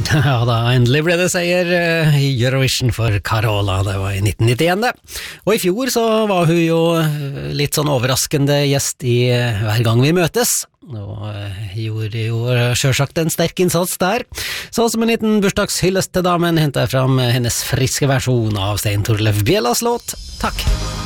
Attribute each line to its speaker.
Speaker 1: Ja da, endelig ble det seier i Eurovision for Carola, det var i 1991 det. Og i fjor så var hun jo litt sånn overraskende gjest i Hver gang vi møtes, og gjorde jo selvsagt en sterk innsats der. Så som en liten bursdagshyllest til damen hentet jeg fram hennes friske versjon av Stein Torleif Bjellas låt Takk.